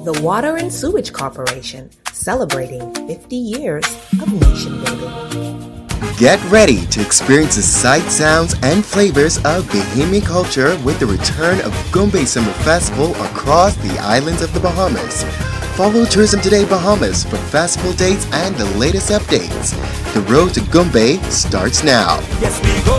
The Water and Sewage Corporation, celebrating 50 years of nation building. Get ready to experience the sights, sounds, and flavors of Bahamian culture with the return of Gombe Summer Festival across the islands of the Bahamas. Follow Tourism Today Bahamas for festival dates and the latest updates. The road to Gombe starts now. Yes, we go.